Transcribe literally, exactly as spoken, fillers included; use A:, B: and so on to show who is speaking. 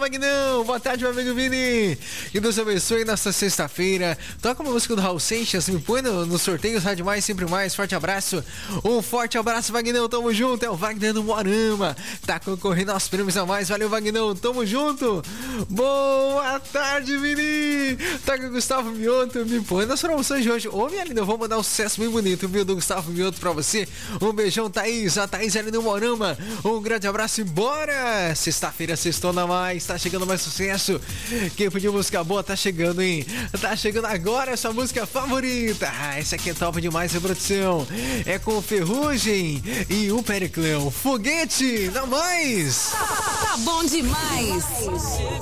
A: Magnão. Boa tarde, meu amigo Vini. Que Deus abençoe nesta sexta-feira. Toca uma música do Raul Seixas, me põe no, no sorteio, Rádio Mais, sempre mais. Forte abraço. Um forte abraço, Magnão. Tamo junto. É o Wagner do Moarama. Tá concorrendo aos prêmios a mais. Valeu, Magnão. Tamo junto. Boa tarde, Vini. Toca o Gustavo Mioto. Me põe nas promoções de hoje. Ô, minha linda, eu vou mandar um sucesso bem bonito, viu, do Gustavo Mioto pra você. Um beijão, Thaís. A Thaís ali no Moarama. Um grande abraço e bora! Sexta-feira, sextona mais. Tá chegando mais sucesso. Quem pediu música boa tá chegando, hein? Tá chegando agora essa música favorita. Ah, essa aqui é top demais, reprodução. É com Ferrugem e o Periclão. Foguete, não mais!
B: Tá bom demais!